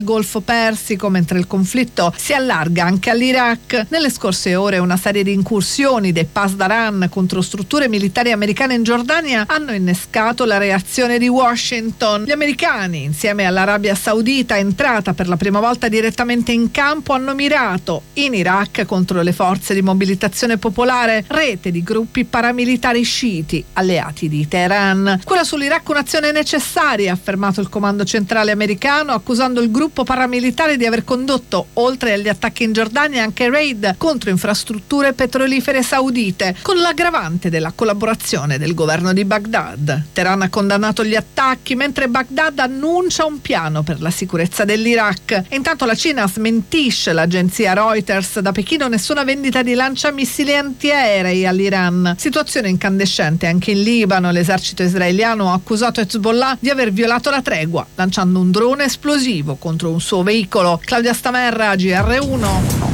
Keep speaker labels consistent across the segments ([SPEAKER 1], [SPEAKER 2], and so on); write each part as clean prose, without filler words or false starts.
[SPEAKER 1] Golfo Persico, mentre il conflitto si allarga anche all'Iraq. Nelle scorse ore una serie di incursioni dei Pasdaran contro strutture militari americane in Giordania hanno innescato la reazione di Washington. Gli americani, insieme all'Arabia Saudita, entrata per la prima volta direttamente in campo, hanno mirato in Iraq contro le forze di mobilitazione popolare, rete di gruppi paramilitari sciiti alleati di Teheran. Quella sull'Iraq un'azione necessaria, ha affermato il comando centrale americano, accusando il gruppo paramilitare di aver condotto, oltre agli attacchi in Giordania, anche raid contro infrastrutture petrolifere saudite, con l'aggravante della collaborazione del governo di Baghdad. Teheran ha condannato gli attacchi, mentre Baghdad annuncia un piano per la sicurezza dell'Iraq. E intanto la Cina smentisce l'agenzia Reuters: da Pechino nessuna vendita di lanciamissili antiaerei all'Iran. Situazione incandescente anche in Libano. L'esercito israeliano ha accusato Hezbollah di aver violato la tregua, lanciando un drone esplosivo contro un suo veicolo. Claudia Stamerra, GR1.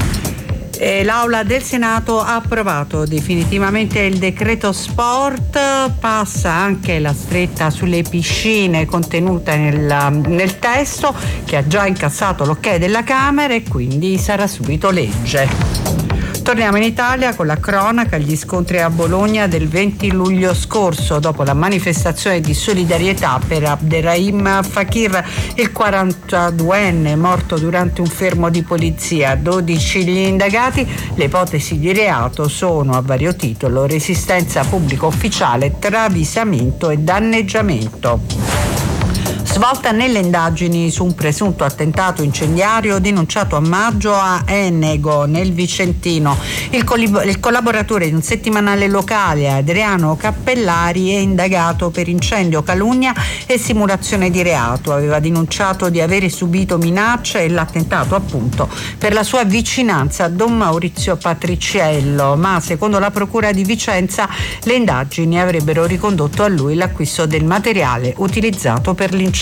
[SPEAKER 2] L'Aula del Senato ha approvato definitivamente il decreto sport, passa anche la stretta sulle piscine contenuta nel testo, che ha già incassato l'ok della Camera e quindi sarà subito legge. Torniamo in Italia con la cronaca. Gli scontri a Bologna del 20 luglio scorso, dopo la manifestazione di solidarietà per Abderrahim Fakir, il 42enne morto durante un fermo di polizia. 12 gli indagati. Le ipotesi di reato sono, a vario titolo, resistenza pubblico ufficiale, travisamento e danneggiamento. Svolta nelle indagini su un presunto attentato incendiario denunciato a maggio a Enego, nel Vicentino. Il collaboratore di un settimanale locale, Adriano Cappellari, è indagato per incendio, calunnia e simulazione di reato. Aveva denunciato di avere subito minacce e l'attentato appunto per la sua vicinanza a Don Maurizio Patriciello, ma secondo la Procura di Vicenza le indagini avrebbero ricondotto a lui l'acquisto del materiale utilizzato per l'incendio.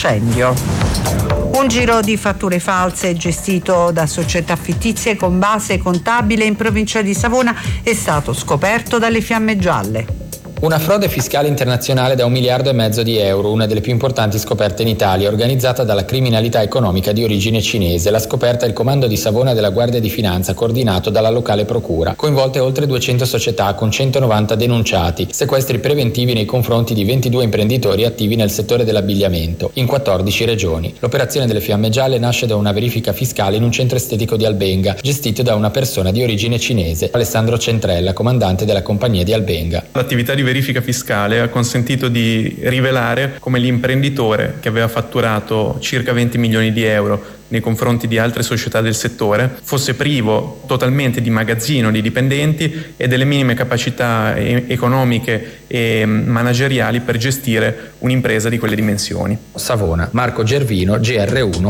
[SPEAKER 2] Un giro di fatture false gestito da società fittizie con base contabile in provincia di Savona è stato scoperto dalle Fiamme Gialle.
[SPEAKER 3] Una frode fiscale internazionale da 1,5 miliardi di euro, una delle più importanti scoperte in Italia, organizzata dalla criminalità economica di origine cinese. La scoperta è il comando di Savona della Guardia di Finanza, coordinato dalla locale procura. Coinvolte oltre 200 società con 190 denunciati, sequestri preventivi nei confronti di 22 imprenditori attivi nel settore dell'abbigliamento, in 14 regioni. L'operazione delle Fiamme Gialle nasce da una verifica fiscale in un centro estetico di Albenga, gestito da una persona di origine cinese, Alessandro Centrella, comandante della compagnia di Albenga.
[SPEAKER 4] L'attività di verifica fiscale ha consentito di rivelare come l'imprenditore, che aveva fatturato circa 20 milioni di euro nei confronti di altre società del settore, fosse privo totalmente di magazzino, di dipendenti e delle minime capacità economiche e manageriali per gestire un'impresa di quelle dimensioni.
[SPEAKER 3] Savona, Marco Gervino, GR1.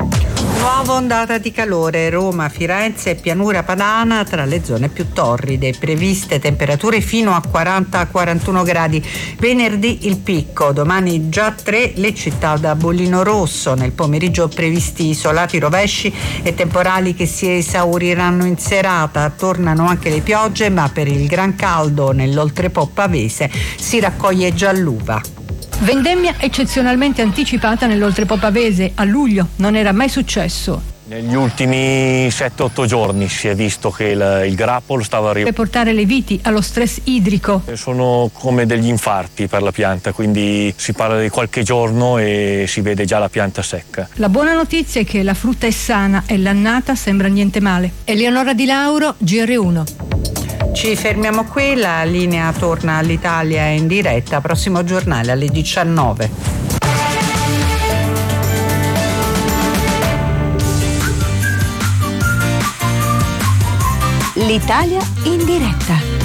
[SPEAKER 2] Nuova ondata di calore, Roma, Firenze e Pianura Padana tra le zone più torride, previste temperature fino a 40-41 gradi. Venerdì il picco, domani già 3 le città da bollino rosso, nel pomeriggio previsti isolati rovesci e temporali che si esauriranno in serata. Tornano anche le piogge, ma per il gran caldo nell'oltrepo pavese si raccoglie già l'uva.
[SPEAKER 5] Vendemmia eccezionalmente anticipata nell'oltrepo pavese a luglio, non era mai successo.
[SPEAKER 6] Negli ultimi 7-8 giorni si è visto che il grappolo stava arrivando.
[SPEAKER 5] Per portare le viti allo stress idrico.
[SPEAKER 6] Sono come degli infarti per la pianta, quindi si parla di qualche giorno e si vede già la pianta secca.
[SPEAKER 5] La buona notizia è che la frutta è sana e l'annata sembra niente male. Eleonora Di Lauro, GR1.
[SPEAKER 2] Ci fermiamo qui, la linea torna all'Italia in diretta, prossimo giornale alle 19.
[SPEAKER 7] L'Italia in diretta.